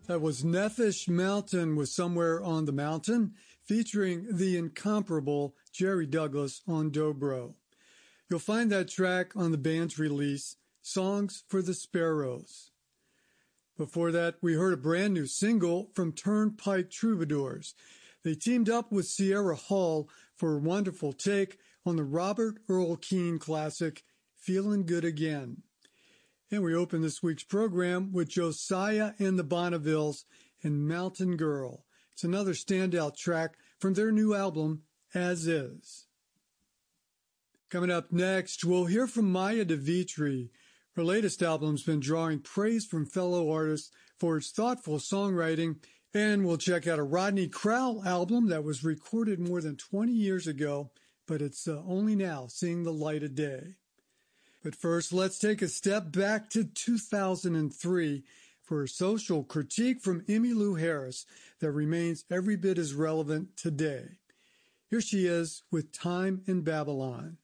That was Nefish Mountain with Somewhere on the Mountain, featuring the incomparable Jerry Douglas on dobro. You'll find that track on the band's release, Songs for the Sparrows. Before that, we heard a brand new single from Turnpike Troubadours. They teamed up with Sierra Hall for a wonderful take on the Robert Earl Keen classic, Feelin' Good Again. And we open this week's program with Josiah and the Bonnevilles and Mountain Girl. It's another standout track from their new album, As Is. Coming up next, we'll hear from Maya DeVitri. Her latest album's been drawing praise from fellow artists for its thoughtful songwriting, and we'll check out a Rodney Crowell album that was recorded more than 20 years ago, but it's only now seeing the light of day. But first, let's take a step back to 2003 for a social critique from Emmylou Harris that remains every bit as relevant today. Here she is with Time in Babylon.